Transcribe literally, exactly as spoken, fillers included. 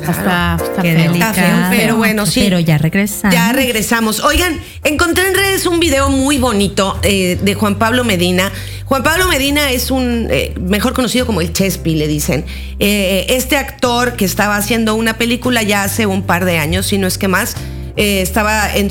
Está, está Qué feo. delicado. Está feo, pero bueno, sí. Pero ya regresamos. Ya regresamos. Oigan, encontré en redes un video muy bonito eh, de Juan Pablo Medina. Juan Pablo Medina es un, eh, mejor conocido como el Chespi, le dicen. Eh, este actor que estaba haciendo una película ya hace un par de años, si no es que más, eh, estaba en